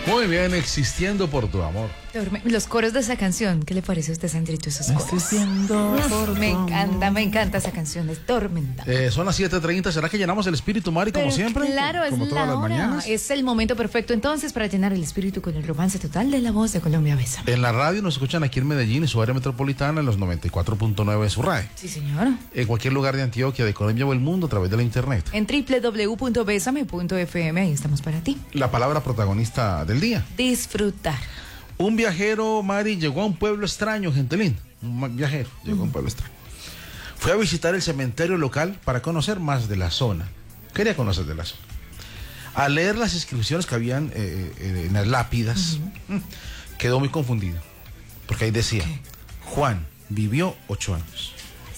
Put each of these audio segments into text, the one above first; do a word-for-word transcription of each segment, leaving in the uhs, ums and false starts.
Muy bien, Existiendo por tu amor. Los coros de esa canción, ¿qué le parece a usted, Sandrito, esos coros? Existiendo por Me tu encanta, amor. me encanta esa canción, es Tormenta. Eh, son las siete treinta, ¿será que llenamos el espíritu, Mari, como Pero siempre? claro, es como todas la las hora. mañanas. Es el momento perfecto entonces para llenar el espíritu con el romance total de La Voz de Colombia. Bésame. En la radio nos escuchan aquí en Medellín y su área metropolitana en los noventa y cuatro punto nueve de su R A E. Sí, señor. En cualquier lugar de Antioquia, de Colombia o el mundo a través de la internet. En doble u doble u doble u punto besame punto efe eme, ahí estamos para ti. La palabra protagonista del día. Disfrutar. Un viajero, Mari, llegó a un pueblo extraño, gente linda. Un ma- viajero llegó a un pueblo extraño. Fue a visitar el cementerio local para conocer más de la zona. Quería conocer de la zona. Al leer las inscripciones que habían eh, eh, en las lápidas, uh-huh. quedó muy confundido. Porque ahí decía, ¿qué? Juan vivió ocho años.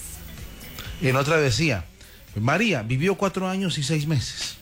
En otra decía, María vivió cuatro años y seis meses.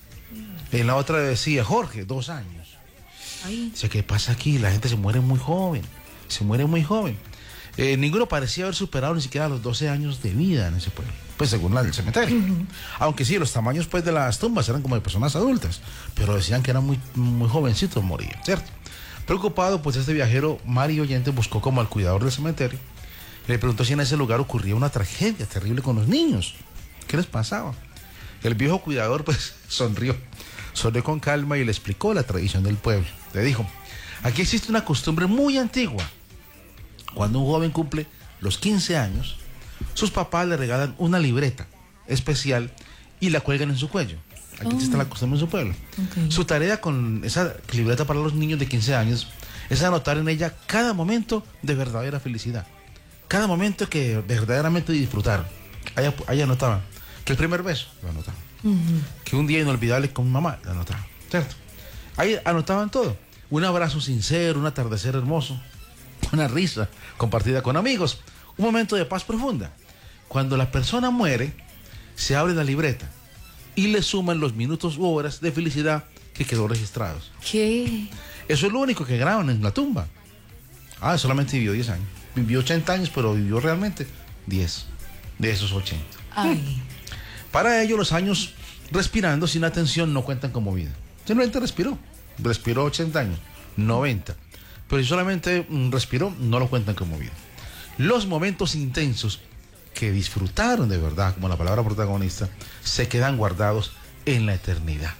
En la otra decía, Jorge, dos años. Ay. Dice, ¿qué pasa aquí? La gente se muere muy joven. Se muere muy joven. Eh, ninguno parecía haber superado ni siquiera los doce años de vida en ese pueblo. Pues según la del cementerio. Uh-huh. Aunque sí, los tamaños pues de las tumbas eran como de personas adultas. Pero decían que eran muy, muy jovencitos, morían, ¿cierto? Preocupado, pues este viajero, Mari Oyente, buscó como al cuidador del cementerio. Le preguntó si en ese lugar ocurría una tragedia terrible con los niños. ¿Qué les pasaba? El viejo cuidador pues sonrió. Sonrió con calma y le explicó la tradición del pueblo. Le dijo, aquí existe una costumbre muy antigua. Cuando un joven cumple los quince años, sus papás le regalan una libreta especial y la cuelgan en su cuello. Aquí oh. existe la costumbre en su pueblo. Okay. Su tarea con esa libreta para los niños de quince años es anotar en ella cada momento de verdadera felicidad. Cada momento que verdaderamente disfrutaron. Ahí, ahí anotaban que el primer beso lo anotaban. Uh-huh. Que un día inolvidable con mamá lo anotaban. ¿Cierto? Ahí anotaban todo. Un abrazo sincero, un atardecer hermoso, una risa compartida con amigos, un momento de paz profunda. Cuando la persona muere, se abre la libreta y le suman los minutos u horas de felicidad que quedó registrados. ¿Qué? Eso es lo único que graban en la tumba. Ah, solamente vivió diez años. Vivió ochenta años, pero vivió realmente diez de esos ochenta. Ay. Para ello, los años respirando sin atención no cuentan como vida. Simplemente respiró. Respiró ochenta años, noventa. Pero si solamente respiró, no lo cuentan como vida. Los momentos intensos que disfrutaron de verdad, como la palabra protagonista, se quedan guardados en la eternidad.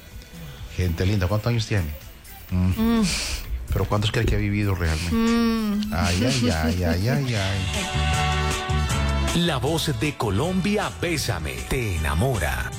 Gente linda, ¿cuántos años tiene? Mm. Mm. Pero ¿cuántos cree que ha vivido realmente? Mm. Ay, ay, ay, ay, ay, ay. La Voz de Colombia, Bésame, te enamora.